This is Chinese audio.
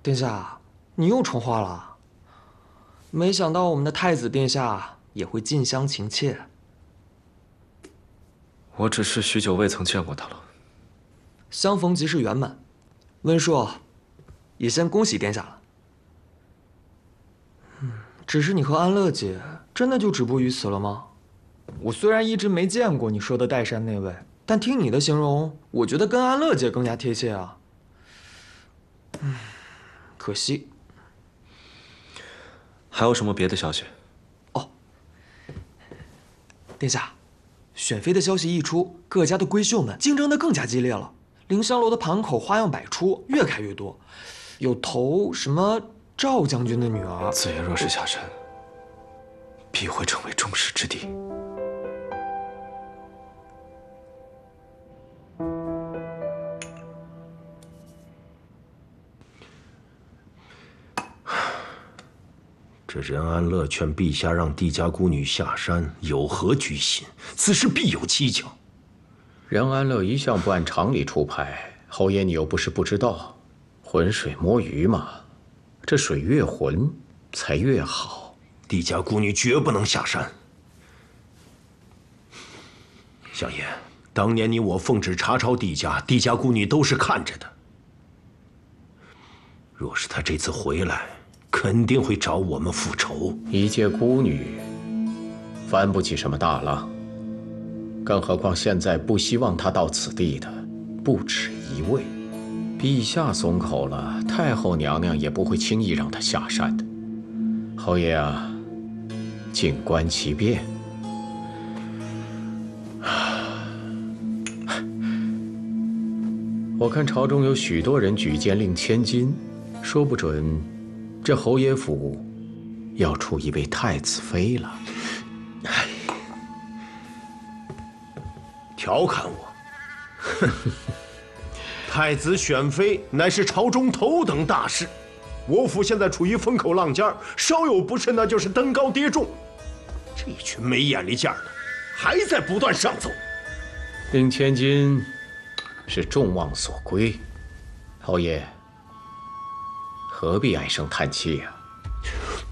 殿下，你又重话了。没想到我们的太子殿下也会近乡情怯。 我只是许久未曾见过他了。 相逢即是圆满。温硕，也先恭喜殿下了。只是你和安乐姐真的就止步于此了吗？我虽然一直没见过你说的岱山那位，但听你的形容，我觉得跟安乐姐更加贴切啊。可惜。 还有什么别的消息？ 哦，殿下，选妃的消息一出，各家的闺秀们竞争得更加激烈了。凌香楼的盘口花样百出，越开越多，有投什么赵将军的女儿。 子爷若是下山，必会成为众矢之的。 这任安乐劝陛下让帝家孤女下山，有何居心？此事必有蹊跷。 任安乐一向不按常理出牌，侯爷你又不是不知道，浑水摸鱼嘛，这水越浑才越好。 帝家孤女绝不能下山。相爷，当年你我奉旨查抄帝家，帝家孤女都是看着的。若是她这次回来，肯定会找我们复仇。 一介孤女，翻不起什么大浪。更何况现在不希望她到此地的，不止一位。陛下松口了，太后娘娘也不会轻易让她下山的。侯爷啊，静观其变。我看朝中有许多人举荐令千金，说不准这侯爷府要出一位太子妃了。 调侃我？哼！太子选妃乃是朝中头等大事，我府现在处于风口浪尖，稍有不慎那就是登高跌重。这群没眼力见儿的，还在不断上奏。 令千金是众望所归，侯爷何必唉声叹气呀？